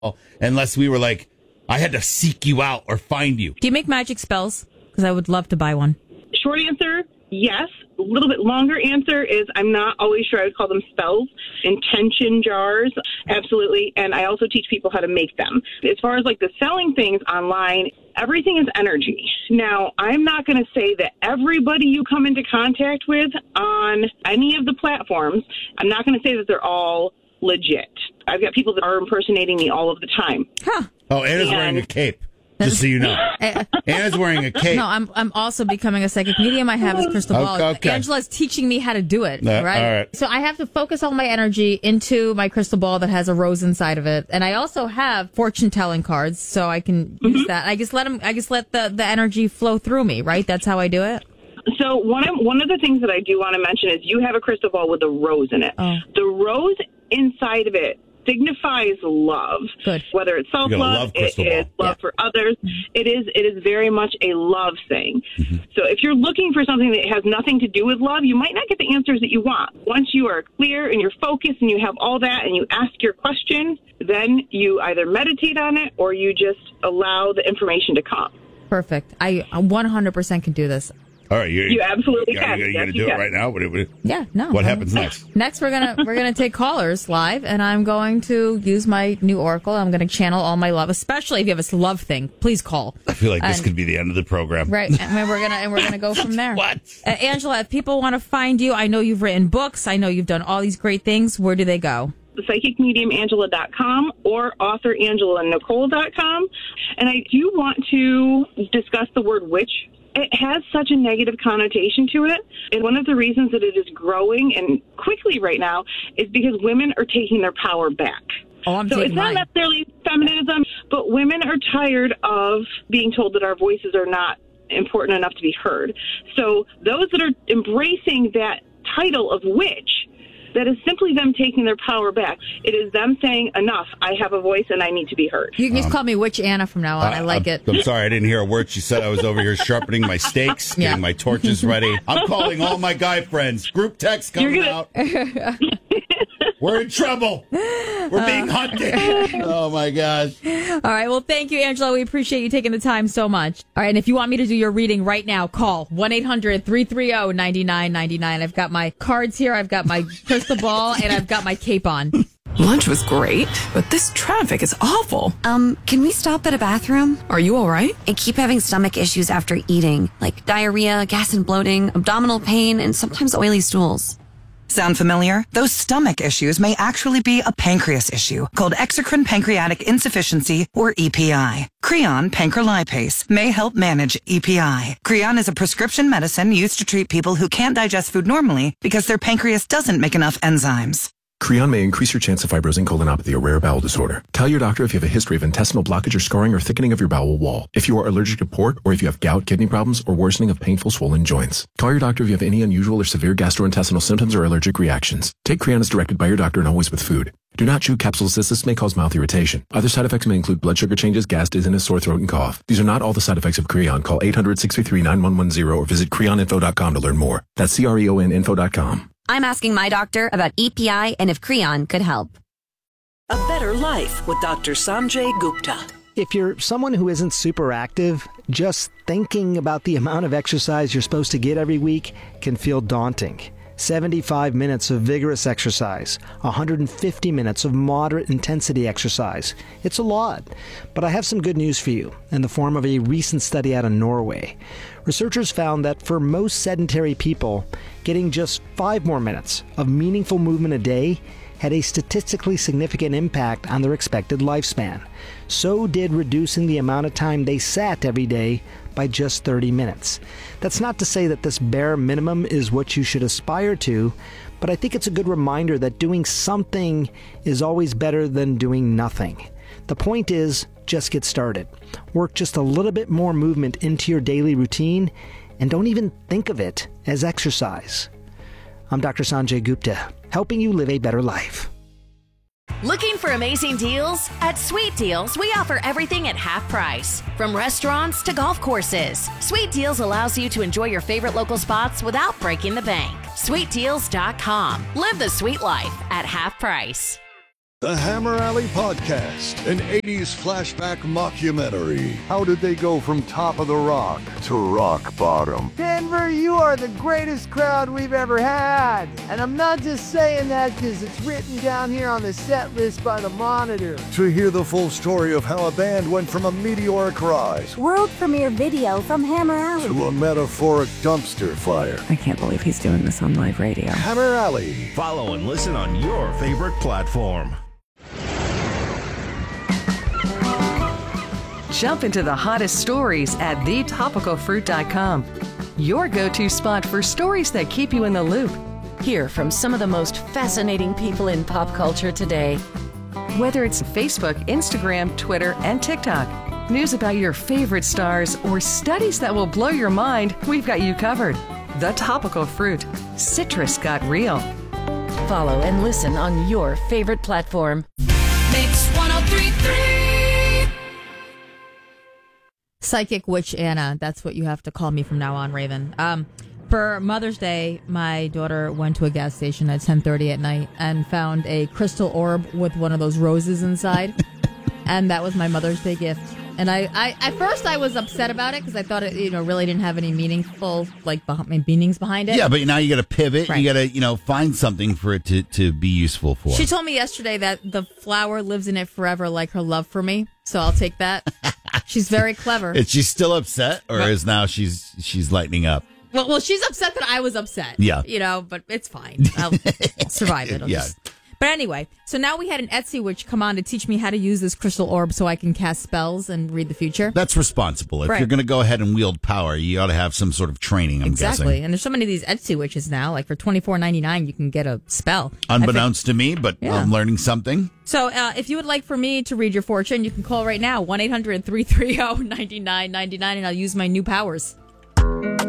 unless we were like, I had to seek you out or find you. Do you make magic spells? Because I would love to buy one. Short answer, yes. A little bit longer answer is I'm not always sure I would call them spells. Intention jars, absolutely. And I also teach people how to make them. As far as like the selling things online, everything is energy. Now, I'm not going to say that everybody you come into contact with on any of the platforms, I'm not going to say that they're all legit. I've got people that are impersonating me all of the time. Huh. Oh, Anna's wearing a cape. Just so you know. Anna's wearing a cape. No, I'm also becoming a psychic medium. I have this crystal ball. Okay. Angela's teaching me how to do it, right? All right. So I have to focus all my energy into my crystal ball that has a rose inside of it. And I also have fortune-telling cards, so I can use that. I just let the energy flow through me, right? That's how I do it? So one of the things that I do want to mention is you have a crystal ball with a rose in it. Oh. The rose inside of it signifies love. Good. Whether it's self-love, it is love for others. It is very much a love thing. Mm-hmm. So if you're looking for something that has nothing to do with love, you might not get the answers that you want. Once you are clear and you're focused and you have all that and you ask your question, then you either meditate on it or you just allow the information to come. Perfect. I 100% can do this. All right, you absolutely can. You're going to do it right now? Yeah, no. What happens next? Next, we're gonna take callers live, and I'm going to use my new oracle. I'm going to channel all my love, especially if you have a love thing. Please call. I feel like this could be the end of the program, right? And we're gonna go from there. What, Angela? If people want to find you, I know you've written books. I know you've done all these great things. Where do they go? PsychicMediumAngela.com or AuthorAngelaNicole.com. And I do want to discuss the word witch. It has such a negative connotation to it. And one of the reasons that it is growing and quickly right now is because women are taking their power back. Oh, so it's not necessarily feminism, but women are tired of being told that our voices are not important enough to be heard. So those that are embracing that title of witch, that is simply them taking their power back. It is them saying, enough, I have a voice and I need to be heard. You can just call me Witch Anna from now on. I like it. I'm sorry, I didn't hear a word she said. I was over here sharpening my stakes, getting my torches ready. I'm calling all my guy friends. Group text coming out. We're in trouble. We're being hunted. Oh, my gosh. All right. Well, thank you, Angela. We appreciate you taking the time so much. All right. And if you want me to do your reading right now, call 1-800-330-9999. I've got my cards here. I've got my crystal ball, and I've got my cape on. Lunch was great, but this traffic is awful. Can we stop at a bathroom? Are you all right? I keep having stomach issues after eating, like diarrhea, gas and bloating, abdominal pain, and sometimes oily stools. Sound familiar? Those stomach issues may actually be a pancreas issue called exocrine pancreatic insufficiency, or EPI. Creon pancrelipase may help manage EPI. Creon is a prescription medicine used to treat people who can't digest food normally because their pancreas doesn't make enough enzymes. Creon may increase your chance of fibrosing colonopathy, a rare bowel disorder. Tell your doctor if you have a history of intestinal blockage or scarring or thickening of your bowel wall. If you are allergic to pork, or if you have gout, kidney problems, or worsening of painful swollen joints. Call your doctor if you have any unusual or severe gastrointestinal symptoms or allergic reactions. Take Creon as directed by your doctor and always with food. Do not chew capsules as this may cause mouth irritation. Other side effects may include blood sugar changes, gas, dizziness, sore throat, and cough. These are not all the side effects of Creon. Call 800-633-9110 or visit creoninfo.com to learn more. That's CREONinfo.com. I'm asking my doctor about EPI and if Creon could help. A Better Life with Dr. Sanjay Gupta. If you're someone who isn't super active, just thinking about the amount of exercise you're supposed to get every week can feel daunting. 75 minutes of vigorous exercise, 150 minutes of moderate intensity exercise. It's a lot. But I have some good news for you in the form of a recent study out of Norway. Researchers found that for most sedentary people, getting just 5 more minutes of meaningful movement a day had a statistically significant impact on their expected lifespan. So did reducing the amount of time they sat every day by just 30 minutes. That's not to say that this bare minimum is what you should aspire to, but I think it's a good reminder that doing something is always better than doing nothing. The point is, just get started. Work just a little bit more movement into your daily routine, and don't even think of it as exercise. I'm Dr. Sanjay Gupta, helping you live a better life. Looking for amazing deals? At Sweet Deals, we offer everything at half price. From restaurants to golf courses, Sweet Deals allows you to enjoy your favorite local spots without breaking the bank. SweetDeals.com. Live the sweet life at half price. The Hammer Alley Podcast, an 80s flashback mockumentary. How did they go from top of the rock to rock bottom? Denver, you are the greatest crowd we've ever had. And I'm not just saying that because it's written down here on the set list by the Monitor. To hear the full story of how a band went from a meteoric rise, world premiere video from Hammer Alley, to a metaphoric dumpster fire. I can't believe he's doing this on live radio. Hammer Alley. Follow and listen on your favorite platform. Jump into the hottest stories at thetopicalfruit.com. Your go-to spot for stories that keep you in the loop. Hear from some of the most fascinating people in pop culture today. Whether it's Facebook, Instagram, Twitter, and TikTok, news about your favorite stars, or studies that will blow your mind, we've got you covered. The Topical Fruit. Citrus got real. Follow and listen on your favorite platform. Mix 103.3. Psychic Witch Anna. That's what you have to call me from now on, Raven. For Mother's Day, my daughter went to a gas station at 10:30 at night and found a crystal orb with one of those roses inside. And that was my Mother's Day gift. And I at first I was upset about it because I thought it, really didn't have any meaningful, meanings behind it. Yeah, but now you got to pivot. Right. You got to, find something for it to be useful for. She told me yesterday that the flower lives in it forever, like her love for me. So I'll take that. She's very clever. Is she still upset, or is now she's lightening up? Well, she's upset that I was upset. Yeah. But it's fine. I'll survive it. But anyway, so now we had an Etsy witch come on to teach me how to use this crystal orb so I can cast spells and read the future. That's responsible. If you're going to go ahead and wield power, you ought to have some sort of training, I'm guessing. Exactly. And there's so many of these Etsy witches now. Like for $24.99, you can get a spell. Unbeknownst to me, but I'm learning something. So if you would like for me to read your fortune, you can call right now, 1-800-330-9999, and I'll use my new powers.